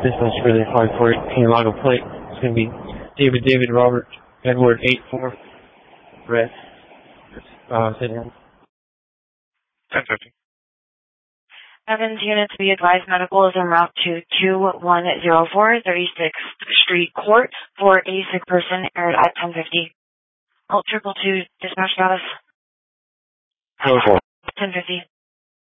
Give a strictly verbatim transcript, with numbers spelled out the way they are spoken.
Dispatch really five four eight, can you log a plate? It's going to be David David Robert Edward eight four, red. Uh, sit down. ten fifty. Evans unit to be advised medical is en route to two one zero four, thirty-sixth Street Court for a sick person aired at ten fifty. Oh, triple two, dispatch status. Code four. ten fifty.